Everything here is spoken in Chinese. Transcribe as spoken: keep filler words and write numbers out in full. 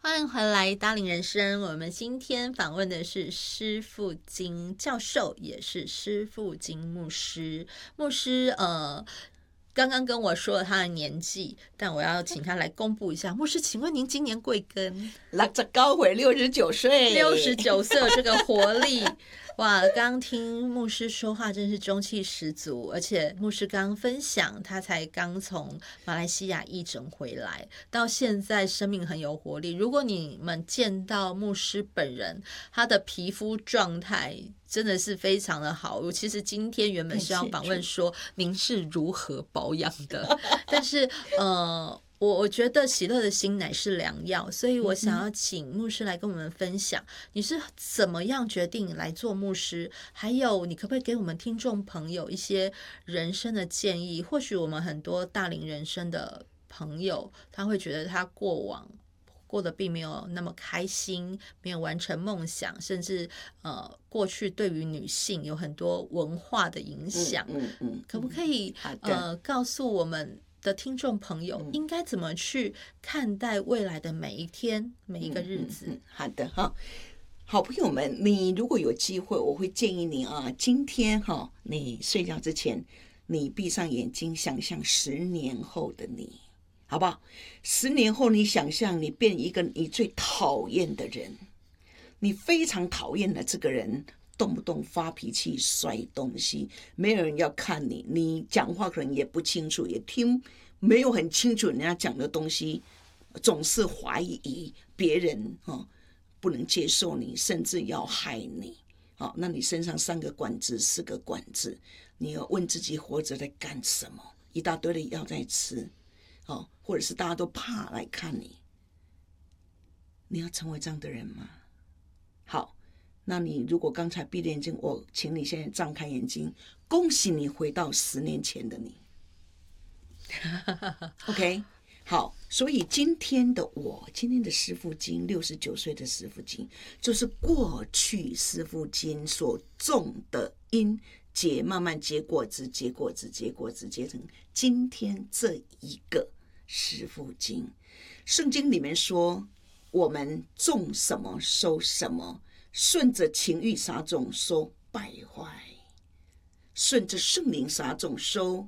欢迎回来，大龄人生。我们今天访问的是施富金教授，也是施富金牧师。牧师，呃，刚刚跟我说了他的年纪，但我要请他来公布一下。牧师，请问您今年贵庚？ 六十九岁，六十九岁， 六十九岁，这个活力。哇，刚听牧师说话真是中气十足，而且牧师刚分享他才刚从马来西亚义诊回来，到现在生命很有活力。如果你们见到牧师本人，他的皮肤状态真的是非常的好。我其实今天原本是要访问说您是如何保养的，但是呃。我我觉得喜乐的心乃是良药，所以我想要请牧师来跟我们分享，你是怎么样决定来做牧师？还有，你可不可以给我们听众朋友一些人生的建议？或许我们很多大龄人生的朋友，他会觉得他过往过得并没有那么开心，没有完成梦想，甚至呃，过去对于女性有很多文化的影响。 嗯嗯嗯、 可不可以呃告诉我们的听众朋友应该怎么去看待未来的每一天每一个日子？ 嗯嗯嗯、好的哈，好朋友们，你如果有机会，我会建议你啊，今天哈，你睡觉之前，你闭上眼睛，想象十年后的你，好不好？十年后，你想象你变一个你最讨厌的人，你非常讨厌的这个人。动不动发脾气摔东西，没有人要看你，你讲话可能也不清楚，也听没有很清楚人家讲的东西，总是怀疑别人、哦、不能接受你，甚至要害你、哦、那你身上三个管子四个管子，你要问自己活着在干什么，一大堆的药在吃、哦、或者是大家都怕来看你，你要成为这样的人吗？好，那你如果刚才闭着眼睛，我请你现在张开眼睛，恭喜你回到十年前的你。OK， 好，所以今天的我，今天的施富金，六十九岁的施富金，就是过去施富金所种的因结，慢慢结果子，结果子，结果子，结成今天这一个施富金。圣经里面说，我们种什么收什么。顺着情欲撒种收败坏，顺着圣灵撒种收